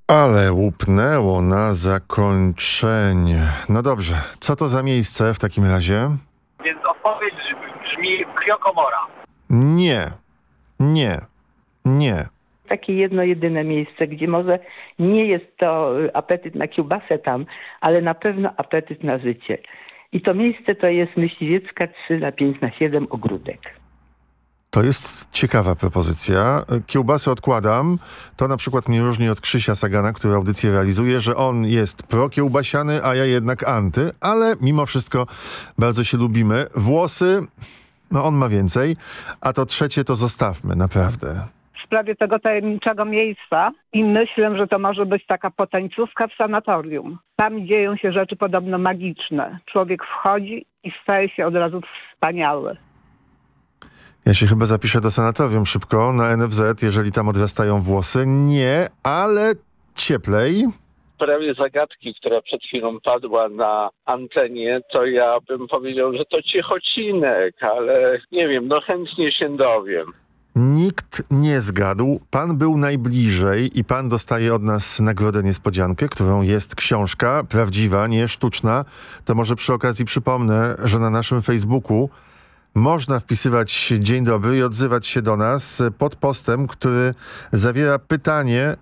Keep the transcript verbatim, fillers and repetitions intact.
Ale łupnęło na zakończenie. No dobrze, co to za miejsce w takim razie? Więc odpowiedź brzmi Kriokomora. Nie, nie, nie. Takie jedno, jedyne miejsce, gdzie może nie jest to y, apetyt na kiełbasę tam, ale na pewno apetyt na życie. I to miejsce to jest Myśliwiecka trzy na pięć na siedem Ogródek. To jest ciekawa propozycja. Kiełbasy odkładam. To na przykład mnie różni od Krzysia Sagana, który audycję realizuje, że on jest prokiełbasiany, a ja jednak anty, ale mimo wszystko bardzo się lubimy. Włosy, no on ma więcej, a to trzecie to zostawmy, naprawdę. w sprawie tego tajemniczego miejsca i myślę, że to może być taka potańcówka w sanatorium. Tam dzieją się rzeczy podobno magiczne. Człowiek wchodzi i staje się od razu wspaniały. Ja się chyba zapiszę do sanatorium szybko na N F Z, jeżeli tam odrastają włosy. Nie, ale cieplej. W sprawie zagadki, która przed chwilą padła na antenie, to ja bym powiedział, że to Ciechocinek, ale nie wiem, no chętnie się dowiem. Nikt nie zgadł. Pan był najbliżej i pan dostaje od nas nagrodę niespodziankę, którą jest książka prawdziwa, nie sztuczna. To może przy okazji przypomnę, że na naszym Facebooku można wpisywać dzień dobry i odzywać się do nas pod postem, który zawiera pytanie,